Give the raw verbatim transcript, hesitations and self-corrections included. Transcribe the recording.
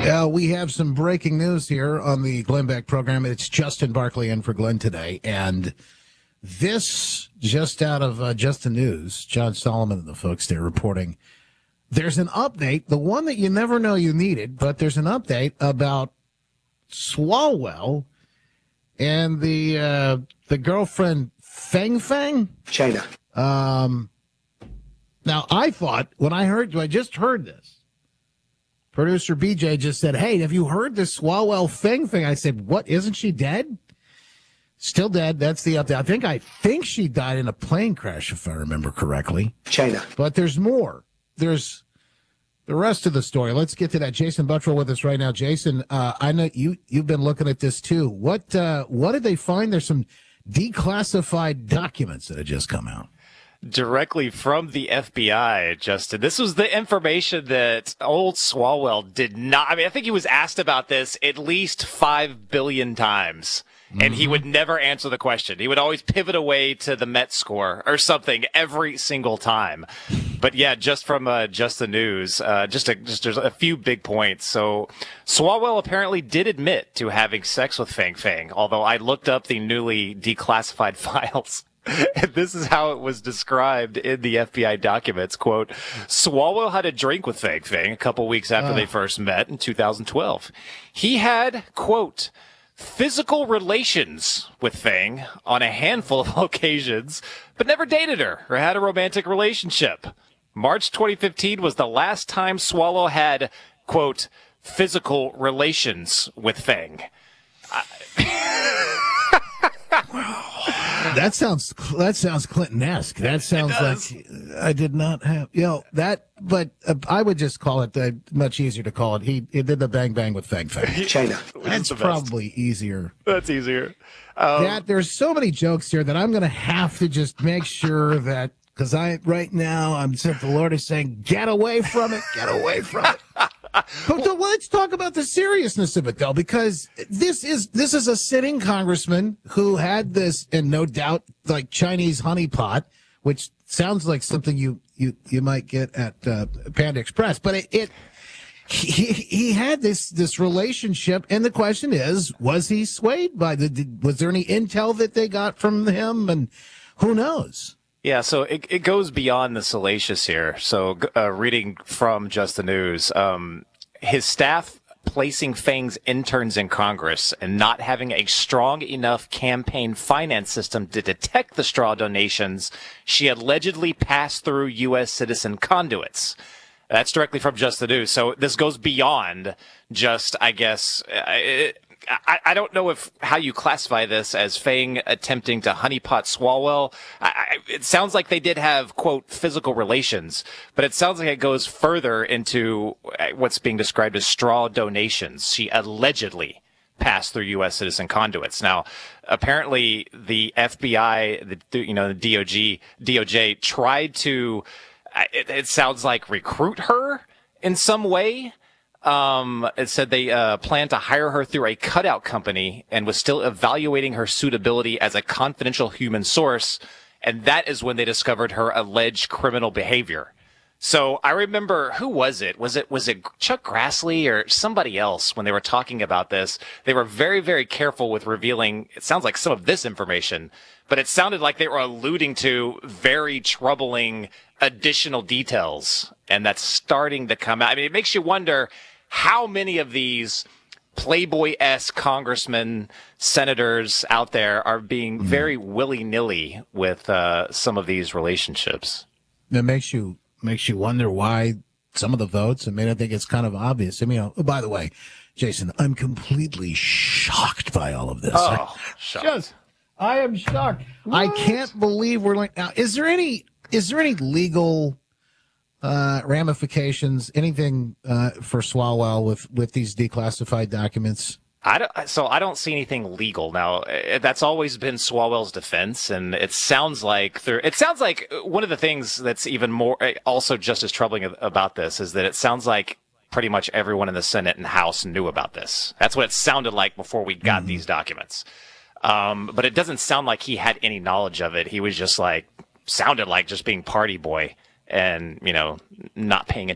Uh, we have some breaking news here on the Glenn Beck program. It's Justin Barkley in for Glenn today. And this, just out of uh, Just the News, John Solomon and the folks there reporting, there's an update, the one that you never know you needed, but there's an update about Swalwell and the uh, the girlfriend Feng Feng. China. Um, now, I thought, when I heard, I just heard this, producer B J just said, hey, have you heard this Swalwell Feng thing? I said, what, isn't she dead? Still dead. That's the update. I think, I think she died in a plane crash, if I remember correctly. China. But there's more. There's the rest of the story. Let's get to that. Jason Buttrell with us right now. Jason, uh, I know you, you've been looking at this too. What, uh, what did they find? There's some declassified documents that had just come out. Directly from the F B I, Justin. This was the information that old Swalwell did not. I mean, I think he was asked about this at least five billion times, and mm-hmm. he would never answer the question. He would always pivot away to the Met score or something every single time. But yeah, just from uh, just the news, uh, just a, just there's a few big points. So Swalwell apparently did admit to having sex with Feng Feng, although I looked up the newly declassified files. And this is how it was described in the F B I documents. Quote, Swalwell had a drink with Feng Feng a couple weeks after uh. they first met in two thousand twelve. He had, quote, physical relations with Feng on a handful of occasions, but never dated her or had a romantic relationship. March twenty fifteen was the last time Swalwell had, quote, physical relations with Feng. I- That sounds that sounds Clinton-esque. That sounds like I did not have, you know, that, but uh, I would just call it, uh, much easier to call it. He, he did the bang bang with Feng Feng. China. That's probably easier. That's easier. Um, that, there's so many jokes here that I'm going to have to just make sure that, because I, right now, I'm saying the Lord is saying, get away from it, get away from it. But well, let's talk about the seriousness of it, though, because this is this is a sitting congressman who had this, and no doubt, like Chinese honeypot, which sounds like something you you, you might get at uh, Panda Express. But it, it he he had this this relationship, and the question is, was he swayed by the? Did, was there any intel that they got from him, and who knows? Yeah, so it it goes beyond the salacious here. So uh, reading from Just the News, um, his staff placing Feng's interns in Congress and not having a strong enough campaign finance system to detect the straw donations, she allegedly passed through U S citizen conduits. That's directly from Just the News. So this goes beyond just, I guess, it, I, I don't know if how you classify this as Feng attempting to honeypot Swalwell. I, I, it sounds like they did have, quote, physical relations, but it sounds like it goes further into what's being described as straw donations. She allegedly passed through U S citizen conduits. Now, apparently the F B I, the, you know, the D O G, D O J tried to, it, it sounds like recruit her in some way. Um, it said they uh, planned to hire her through a cutout company and was still evaluating her suitability as a confidential human source. And that is when they discovered her alleged criminal behavior. So I remember, who was it? Was it was it Chuck Grassley or somebody else when they were talking about this? They were very, very careful with revealing, it sounds like, some of this information, but it sounded like they were alluding to very troubling additional details. And that's starting to come out. I mean, it makes you wonder how many of these Playboy-esque congressmen, senators out there are being very willy-nilly with uh, some of these relationships. It makes you makes you wonder why some of the votes. I mean, I think it's kind of obvious. I mean, you know, oh, by the way, Jason, I'm completely shocked by all of this. Oh, shocked. Just, I am shocked. What? I can't believe we're like now. Is there any is there any legal Uh, ramifications, anything uh, for Swalwell with, with these declassified documents? I don't, so I don't see anything legal now. That's always been Swalwell's defense, and it sounds like there. It sounds like one of the things that's even more, also just as troubling about this, is that it sounds like pretty much everyone in the Senate and House knew about this. That's what it sounded like before we got mm-hmm. these documents. Um, but it doesn't sound like he had any knowledge of it. He was just like sounded like just being party boy. And, you know, not paying